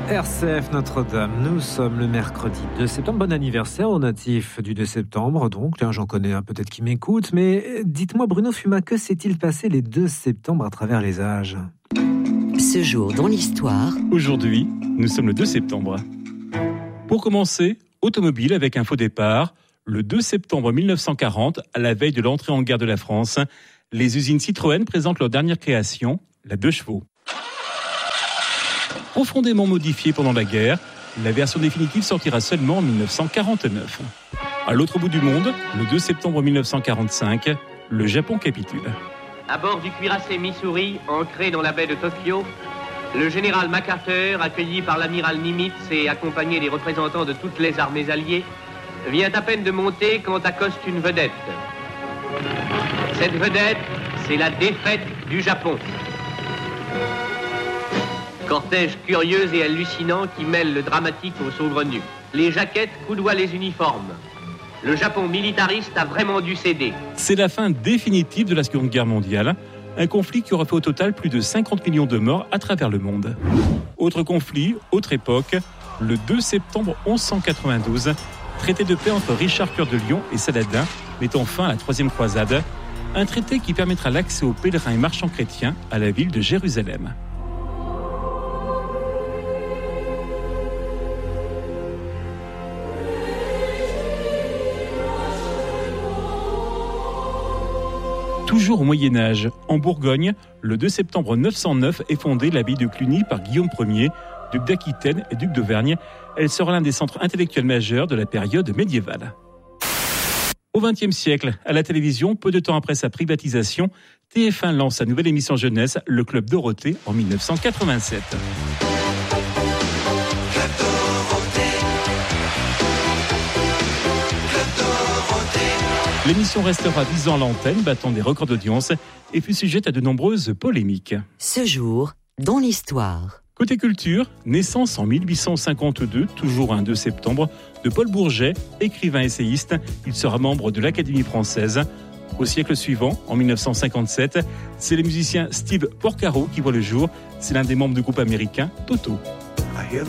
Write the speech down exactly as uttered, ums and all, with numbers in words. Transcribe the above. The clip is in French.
R C F Notre-Dame, nous sommes le mercredi deux septembre. Bon anniversaire aux natifs du deux septembre. Donc, tiens, j'en connais un peut-être qui m'écoute. Mais dites-moi, Bruno Fuma, que s'est-il passé les deux septembre à travers les âges ? Ce jour dans l'histoire. Aujourd'hui, nous sommes le deux septembre. Pour commencer, automobile avec un faux départ. Le deux septembre mille neuf cent quarante, à la veille de l'entrée en guerre de la France, les usines Citroën présentent leur dernière création, la deux chevaux. Profondément modifiée pendant la guerre, la version définitive sortira seulement en mille neuf cent quarante-neuf. À l'autre bout du monde, le deux septembre mille neuf cent quarante-cinq, le Japon capitule. À bord du cuirassé Missouri, ancré dans la baie de Tokyo, le général MacArthur, accueilli par l'amiral Nimitz et accompagné des représentants de toutes les armées alliées, vient à peine de monter quand accoste une vedette. Cette vedette, c'est la défaite du Japon. Cortège curieux et hallucinant qui mêle le dramatique au saugrenu. Les jaquettes coudoient les uniformes. Le Japon militariste a vraiment dû céder. C'est la fin définitive de la Seconde Guerre mondiale, un conflit qui aura fait au total plus de cinquante millions de morts à travers le monde. Autre conflit, autre époque, le deux septembre mille cent quatre-vingt-douze, traité de paix entre Richard Cœur de Lion et Saladin, mettant fin à la troisième croisade, un traité qui permettra l'accès aux pèlerins et marchands chrétiens à la ville de Jérusalem. Toujours au Moyen-Âge, en Bourgogne, le deux septembre neuf cent neuf est fondée l'abbaye de Cluny par Guillaume Ier, duc d'Aquitaine et duc d'Auvergne. Elle sera l'un des centres intellectuels majeurs de la période médiévale. Au vingtième siècle, à la télévision, peu de temps après sa privatisation, T F un lance sa nouvelle émission jeunesse, le Club Dorothée, en mille neuf cent quatre-vingt-sept. L'émission restera dix ans à l'antenne, battant des records d'audience et fut sujette à de nombreuses polémiques. Ce jour dans l'histoire. Côté culture, naissance en mille huit cent cinquante-deux, toujours un deux septembre, de Paul Bourget, écrivain essayiste. Il sera membre de l'Académie française. Au siècle suivant, en mille neuf cent cinquante-sept, c'est le musicien Steve Porcaro qui voit le jour. C'est l'un des membres du groupe américain Toto.